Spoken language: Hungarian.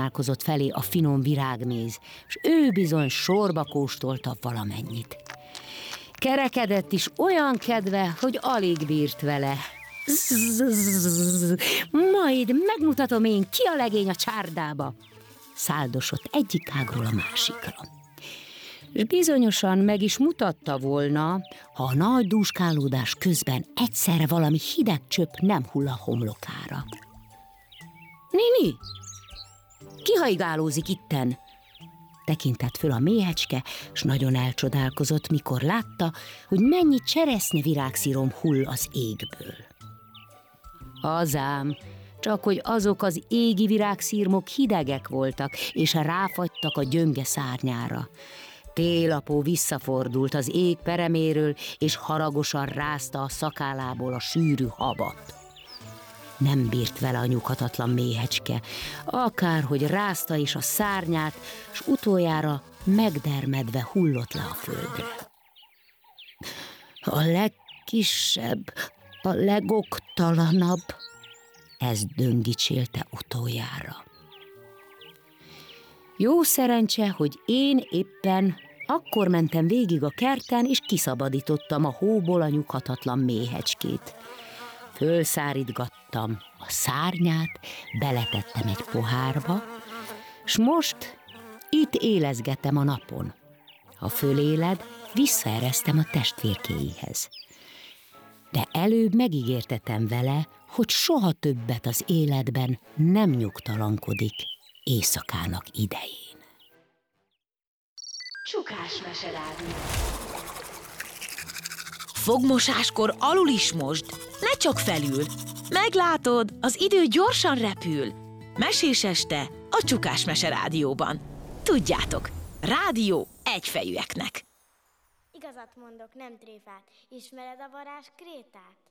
Állkozott felé a finom virágméz, s ő bizony sorba kóstolta valamennyit. Kerekedett is olyan kedve, hogy alig bírt vele. Majd megmutatom én, ki a legény a csárdába. Száldosott egyik ágról a másikra. És bizonyosan meg is mutatta volna, ha a nagy dúskálódás közben egyszerre valami hideg csöpp nem hull a homlokára. Nini, ki hajgálózik itten? Tekintett föl a méhecske, s nagyon elcsodálkozott, mikor látta, hogy mennyi cseresznyevirágszírom hull az égből. Azám, csak hogy azok az égi virágszírmok hidegek voltak, és ráfagytak a gyönge szárnyára. Télapó visszafordult az ég pereméről, és haragosan rázta a szakállából a sűrű havat. Nem bírt vele a nyughatatlan méhecske, akárhogy rázta is a szárnyát, s utoljára megdermedve hullott le a földre. A legkisebb, a legoktalanabb, ez döngicsélte utoljára. Jó szerencse, hogy én éppen akkor mentem végig a kerten, és kiszabadítottam a hóból a nyughatatlan méhecskét. Fölszárítgattam a szárnyát, beletettem egy pohárba, s most itt élezgetem a napon. Ha föléled, visszaeresztem a testvérkéihez. De előbb megígértetem vele, hogy soha többet az életben nem nyugtalankodik éjszakának idején. Csukás meserádió. Fogmosáskor alul is mosd, ne csak felül. Meglátod, az idő gyorsan repül. Mesés este a Csukás meserádióban. Tudjátok, rádió egyfejűeknek. Igazat mondok, nem tréfát. Ismered a varázs Krétát?